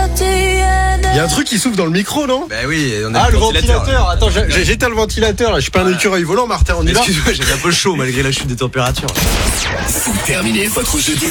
Il y a un truc qui souffle dans le micro, non? Bah oui, on a le ventilateur. Attends, j'éteins le ventilateur là. Je suis pas un écureuil volant, Martin. On y va. Excuse-moi, j'avais un peu chaud malgré la chute des températures. Vous terminez votre jeudi.